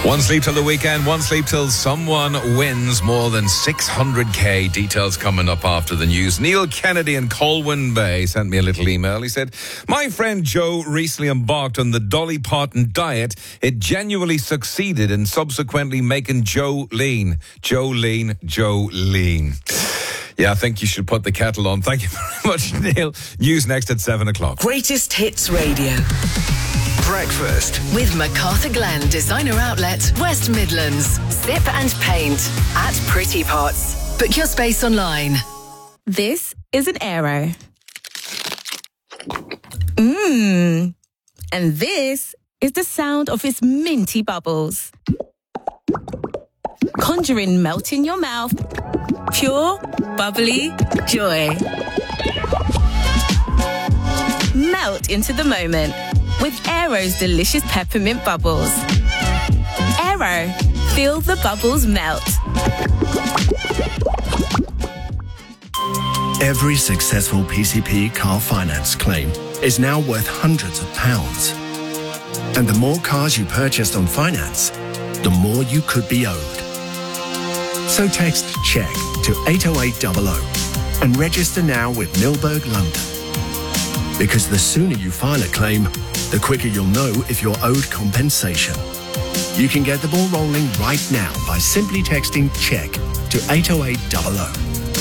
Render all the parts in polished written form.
One sleep till the weekend, one sleep till someone wins more than 600k. Details coming up after the news. Neil Kennedy in Colwyn Bay sent me a little email. He said, my friend Joe recently embarked on the Dolly Parton diet. It genuinely succeeded in subsequently making Joe lean. Joe lean, Joe lean. Yeah, I think you should put the kettle on. Thank you very much, Neil. News next at 7 o'clock. Greatest Hits Radio. Breakfast With MacArthur Glen Designer Outlet, West Midlands. Sip and paint at Pretty Pots. Book your space online. This is an Aero. And this is the sound of its minty bubbles. Conjuring melt in your mouth. Pure, bubbly joy. Melt into the moment with Aero's delicious peppermint bubbles. Aero, feel the bubbles melt. Every successful PCP car finance claim is now worth hundreds of pounds. And the more cars you purchased on finance, the more you could be owed. So text CHECK to 80800 and register now with Milberg London. Because the sooner you file a claim, the quicker you'll know if you're owed compensation. You can get the ball rolling right now by simply texting CHECK to 80800.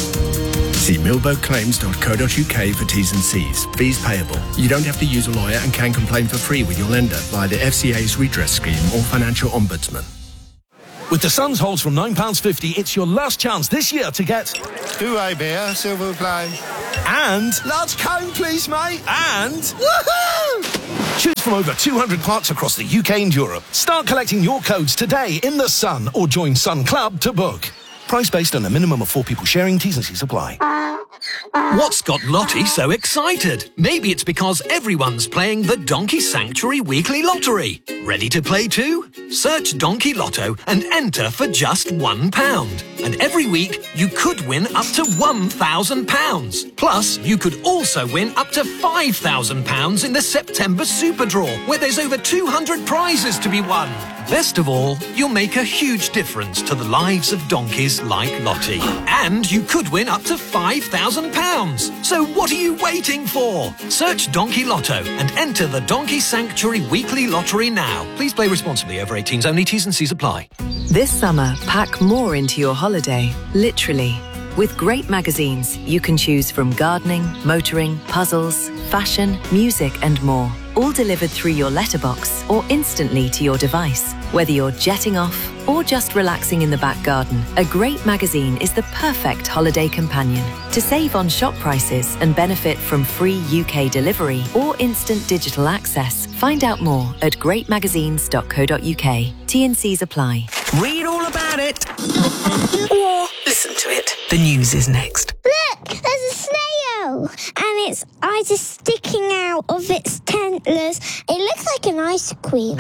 See milbergclaims.co.uk for T's and C's. Fees payable. You don't have to use a lawyer and can complain for free with your lender via the FCA's redress scheme or financial ombudsman. With the Suns holds from £9.50, it's your last chance this year to get... 2 beer, silver play. And... Large cone, please, mate. And... Woohoo! Choose from over 200 parks across the UK and Europe. Start collecting your codes today in the Sun or join Sun Club to book. Price based on a minimum of 4 people sharing. T's and C's apply. What's got Lottie so excited? Maybe it's because everyone's playing the Donkey Sanctuary Weekly Lottery. Ready to play too? Search Donkey Lotto and enter for just £1. And every week, you could win up to £1,000. Plus, you could also win up to £5,000 in the September Super Draw, where there's over 200 prizes to be won. Best of all, you'll make a huge difference to the lives of donkeys like Lottie. And you could win up to £5,000. So what are you waiting for? Search Donkey Lotto and enter the Donkey Sanctuary Weekly Lottery now. Please play responsibly. Over 18s only. T's and C's apply. This summer, pack more into your holiday, literally. With great magazines, you can choose from gardening, motoring, puzzles, fashion, music and more. All delivered through your letterbox or instantly to your device. Whether you're jetting off or just relaxing in the back garden, a great magazine is the perfect holiday companion. To save on shop prices and benefit from free UK delivery or instant digital access, find out more at greatmagazines.co.uk. T&Cs apply. Read all about it. Or listen to it. The news is next. Look, there's a snail, and its eyes are sticking out of its antlers. It looks like an ice cream.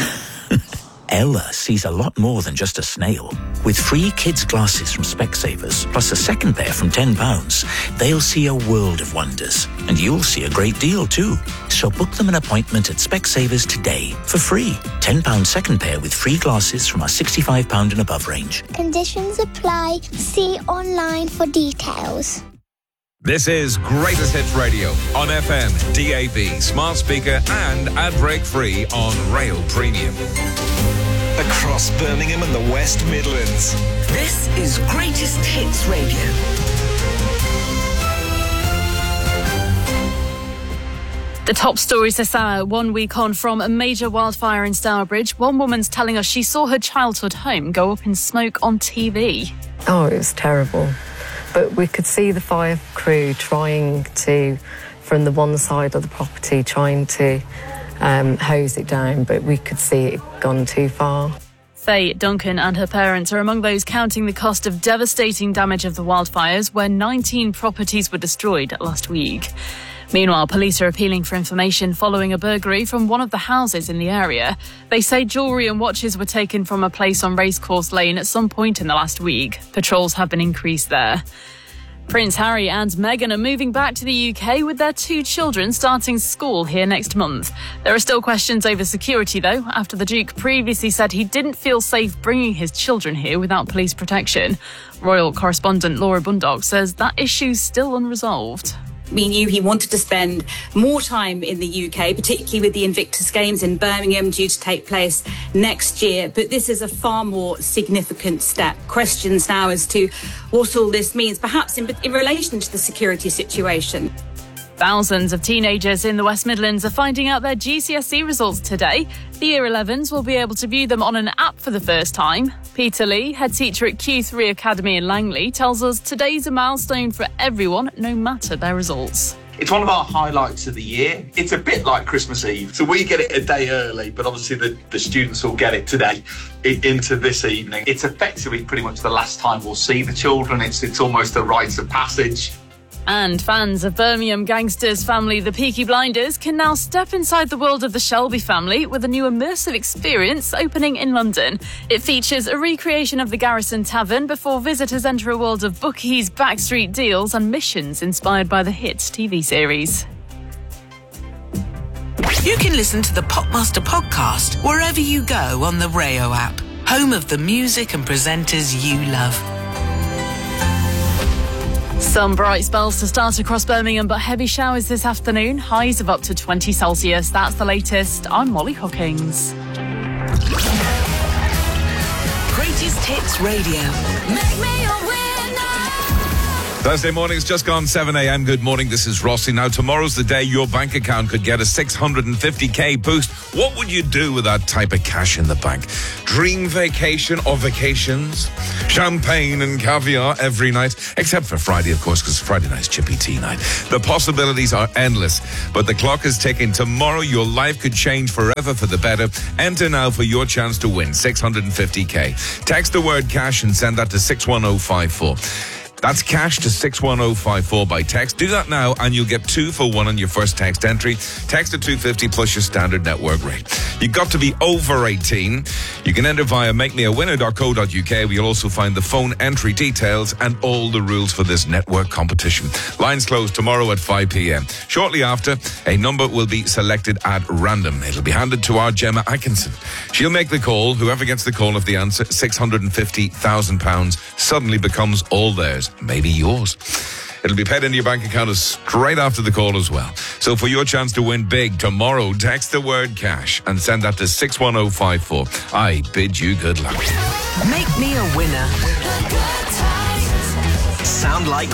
Ella sees a lot more than just a snail. With free kids' glasses from Specsavers, plus a second pair from £10, they'll see a world of wonders. And you'll see a great deal too. So book them an appointment at Specsavers today for free. £10 second pair with free glasses from our £65 and above range. Conditions apply. See online for details. This is Greatest Hits Radio on FM, DAB, smart speaker and ad break free on Rail Premium. Across Birmingham and the West Midlands. This is Greatest Hits Radio. The top stories this hour, 1 week on from a major wildfire in Stourbridge. One woman's telling us she saw her childhood home go up in smoke on TV. Oh, it was terrible. But we could see the fire crew trying to, from the one side of the property, trying to hose it down, but we could see it gone too far. Faye Duncan and her parents are among those counting the cost of devastating damage of the wildfires, where 19 properties were destroyed last week. Meanwhile, police are appealing for information following a burglary from one of the houses in the area. They say jewellery and watches were taken from a place on Racecourse Lane at some point in the last week. Patrols have been increased there. Prince Harry and Meghan are moving back to the UK with their 2 children starting school here next month. There are still questions over security, though, after the Duke previously said he didn't feel safe bringing his children here without police protection. Royal correspondent Laura Bundock says that issue's still unresolved. We knew he wanted to spend more time in the UK, particularly with the Invictus Games in Birmingham due to take place next year. But this is a far more significant step. Questions now as to what all this means, perhaps in relation to the security situation. Thousands of teenagers in the West Midlands are finding out their GCSE results today. The Year 11s will be able to view them on an app for the first time. Peter Lee, head teacher at Q3 Academy in Langley, tells us today's a milestone for everyone, no matter their results. It's one of our highlights of the year. It's a bit like Christmas Eve. So we get it a day early, but obviously the students will get it today into this evening. It's effectively pretty much the last time we'll see the children. It's almost a rite of passage. And fans of Birmingham gangsters family The Peaky Blinders can now step inside the world of the Shelby family with a new immersive experience opening in London. It features a recreation of the Garrison Tavern before visitors enter a world of bookies, backstreet deals and missions inspired by the hit TV series. You can listen to the Popmaster podcast wherever you go on the Rayo app, home of the music and presenters you love. Some bright spells to start across Birmingham, but heavy showers this afternoon. Highs of up to 20 Celsius. That's the latest. I'm Molly Hookings. Greatest Hits Radio. Make me a winner. Thursday morning's just gone 7 a.m. Good morning, this is Rossi. Now, tomorrow's the day your bank account could get a 650k boost. What would you do with that type of cash in the bank? Dream vacation or vacations? Champagne and caviar every night? Except for Friday, of course, because Friday night's chippy tea night. The possibilities are endless, but the clock is ticking. Tomorrow, your life could change forever for the better. Enter now for your chance to win 650k. Text the word cash and send that to 61054. That's cash to 61054 by text. Do that now and you'll get 2 for 1 on your first text entry. Text to 250 plus your standard network rate. You've got to be over 18. You can enter via makemeawinner.co.uk where you'll also find the phone entry details and all the rules for this network competition. Lines close tomorrow at 5 p.m. Shortly after, a number will be selected at random. It'll be handed to our Gemma Atkinson. She'll make the call. Whoever gets the call of the answer, £650,000 suddenly becomes all theirs. Maybe yours. It'll be paid into your bank account straight after the call as well. So for your chance to win big tomorrow, text the word cash and send that to 61054. I bid you good luck. Make me a winner. Sound like